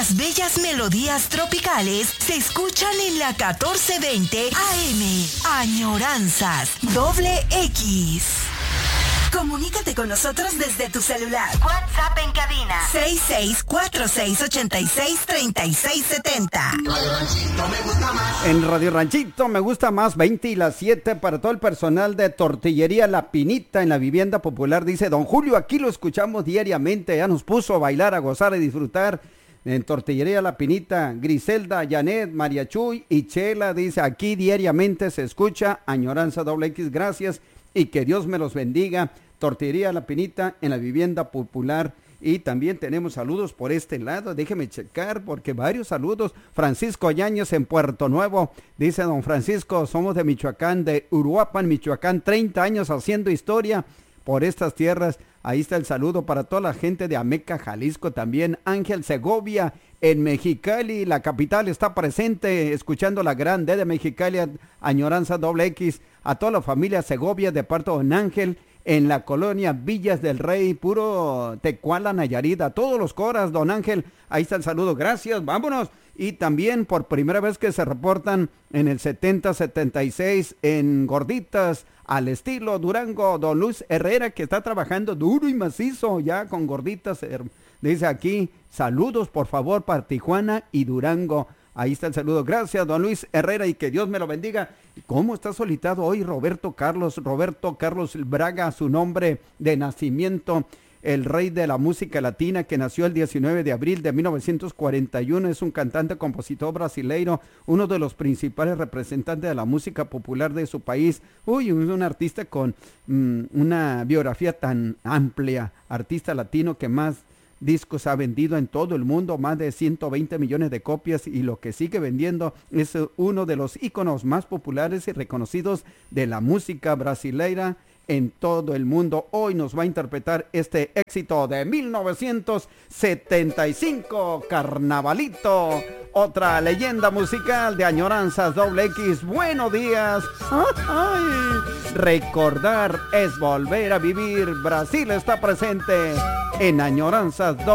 Las bellas melodías tropicales se escuchan en la 1420 AM. Añoranzas X. Comunícate con nosotros desde tu celular. WhatsApp en cabina 6646863670. En Radio Ranchito me gusta más 20 y las 7 para todo el personal de Tortillería La Pinita en la vivienda popular. Dice don Julio, aquí lo escuchamos diariamente, ya nos puso a bailar, a gozar, a disfrutar. En Tortillería La Pinita, Griselda, Janet, María Chuy y Chela, dice aquí diariamente se escucha Añoranza X, gracias y que Dios me los bendiga. Tortillería La Pinita en la vivienda popular. Y también tenemos saludos por este lado, déjeme checar porque varios saludos. Francisco Yáñez en Puerto Nuevo, dice don Francisco, somos de Michoacán, de Uruapan, Michoacán, 30 años haciendo historia por estas tierras. Ahí está el saludo para toda la gente de Ameca, Jalisco también. Ángel Segovia en Mexicali, la capital, está presente escuchando la gran D de Mexicali, Añoranza X. A toda la familia Segovia de parte de don Ángel en la colonia Villas del Rey, puro Tecuala, Nayarit, a todos los coras, don Ángel, ahí está el saludo, gracias, vámonos. Y también por primera vez que se reportan en el 7076 en Gorditas, al estilo Durango, don Luis Herrera, que está trabajando duro y macizo ya con Gorditas, dice aquí, saludos por favor para Tijuana y Durango. Ahí está el saludo. Gracias, don Luis Herrera, y que Dios me lo bendiga. ¿Cómo está solicitado hoy Roberto Carlos Braga, su nombre de nacimiento, el rey de la música latina, que nació el 19 de abril de 1941, es un cantante, compositor brasileiro, uno de los principales representantes de la música popular de su país. Uy, es un artista con una biografía tan amplia, artista latino que más discos ha vendido en todo el mundo, más de 120 millones de copias, y lo que sigue vendiendo es uno de los íconos más populares y reconocidos de la música brasileira en todo el mundo. Hoy nos va a interpretar este éxito de 1975, Carnavalito, otra leyenda musical de Añoranzas X. Buenos días. ¡Ay! Recordar es volver a vivir. Brasil está presente en Añoranzas